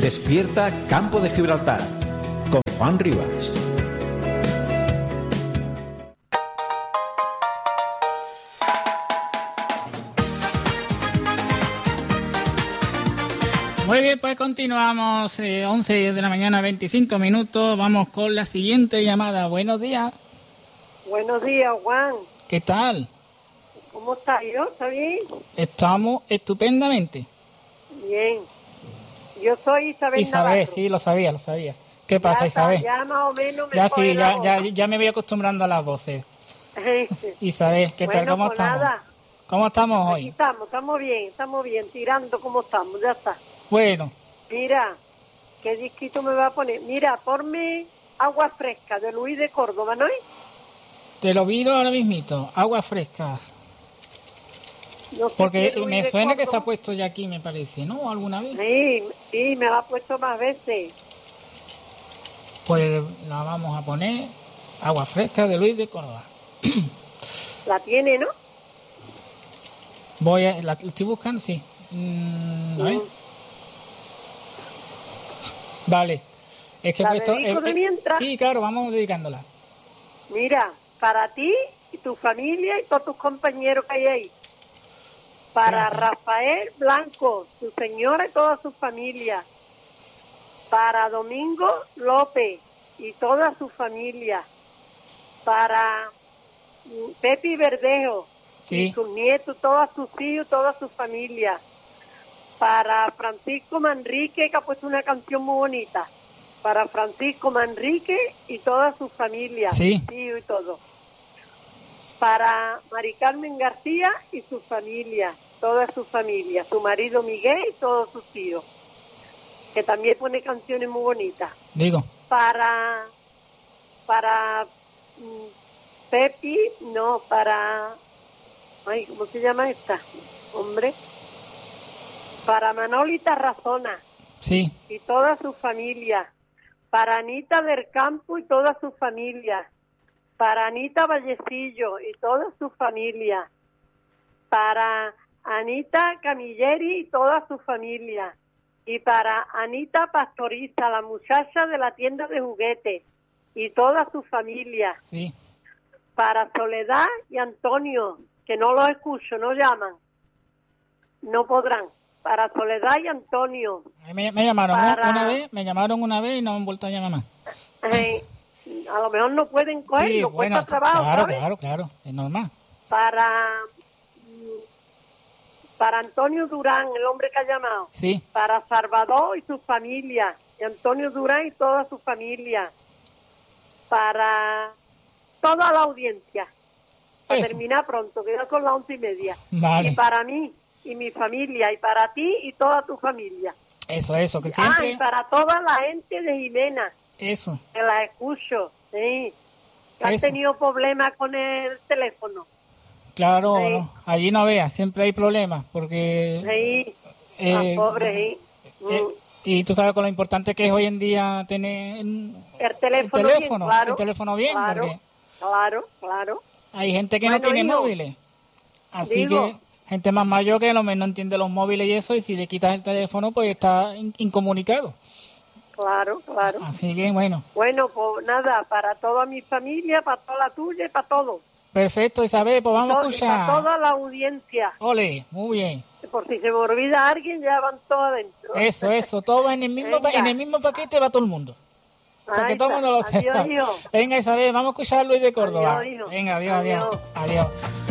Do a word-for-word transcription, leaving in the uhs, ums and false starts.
Despierta Campo de Gibraltar con Juan Rivas. Muy bien, pues continuamos, eh, once de la mañana, veinticinco minutos. Vamos con la siguiente llamada. Buenos días. Buenos días, Juan. ¿Qué tal? ¿Cómo estás? ¿Yo? ¿Está bien? Estamos estupendamente. Bien. Yo soy Isabel Isabel, Navarro. sí, lo sabía, lo sabía. ¿Qué pasa, ya Isabel? Está, ya más o menos me Ya coge sí, la ya, voz. ya, ya me voy acostumbrando a las voces. Isabel, ¿qué bueno, tal? ¿Cómo pues estamos? Nada. ¿Cómo estamos Aquí hoy? estamos, estamos bien, estamos bien, tirando como estamos, ya está. Bueno. Mira, ¿qué disquito me va a poner? Mira, ponme Agua Fresca de Luis de Córdoba, ¿no? Te lo pido ahora mismito, aguas frescas. No sé Porque si me de suena Córdoba. que se ha puesto ya aquí, me parece, ¿no? ¿Alguna vez? Sí, sí, me la ha puesto más veces. Pues la vamos a poner, agua fresca de Luis de Córdoba. La tiene, ¿no? Voy a, la, la estoy buscando, sí. Mm, a ver. Mm. Vale. Es que he ¿La puesto. dedico de eh, mientras? Sí, claro, vamos dedicándola. Mira, para ti y tu familia y todos tus compañeros que hay ahí. Para Gracias. Rafael Blanco, su señora y toda su familia. Para Domingo López y toda su familia. Para mm, Pepi Verdejo Sí. y sus nietos, todos sus hijos, toda su familia. Para Francisco Manrique, que ha puesto una canción muy bonita. Para Francisco Manrique y toda su familia. Sí. Su tío y todo. Para Mari Carmen García y su familia, toda su familia, su marido Miguel y todos sus tíos, que también pone canciones muy bonitas. Digo. Para, para mm, Pepi, no, para, ay, ¿cómo se llama esta? Hombre, para Manolita Razona Sí. y toda su familia, para Anita del Campo y toda su familia, para Anita Vallecillo y toda su familia, para Anita Camilleri y toda su familia, y para Anita Pastoriza, la muchacha de la tienda de juguetes, y toda su familia, Sí. para Soledad y Antonio, que no los escucho, no llaman, no podrán, para Soledad y Antonio. Me, me llamaron Para- una vez, me llamaron una vez y no me han vuelto a llamar más. Eh, a lo mejor no pueden cogerlo, Sí, cuesta bueno, trabajo, claro, ¿sabes? claro, claro, es normal. Para para Antonio Durán, el hombre que ha llamado, Sí. para Salvador y su familia, y Antonio Durán y toda su familia, para toda la audiencia, para Eso. terminar pronto, que ya son las once y media, Vale. y para mí y mi familia, y para ti y toda tu familia. Eso, eso, que Ah, siempre... y para toda la gente de Jimena, Eso. que la escucho, sí, que han Eso. tenido problemas con el teléfono. Claro, Sí. no, allí no veas, siempre hay problemas, porque... Sí, eh, ah, pobre, sí. eh, Mm. y tú sabes con lo importante que es hoy en día tener el El teléfono, bien, teléfono, claro, el teléfono bien, claro, porque claro, claro. hay gente que Bueno, no tiene hijo, móviles. Así digo- que gente más mayor que a lo mejor no entiende los móviles y eso, y si le quitas el teléfono, pues está in- incomunicado. Claro, claro. Así que bueno, Bueno, pues nada, para toda mi familia, para toda la tuya y para todo. perfecto, Isabel, pues vamos a To- y para escuchar. toda la audiencia. Ole, muy bien. Por si se me olvida alguien, ya van todos adentro. Eso, eso, todo en el mismo pa- Venga. en el mismo paquete va todo el mundo. Para que Ahí todo el está. mundo lo sepa. Adiós, hijo. Venga, Isabel, vamos a escuchar a Luis de Córdoba. Adiós, hijo. Venga, adiós, adiós. Adiós. Adiós.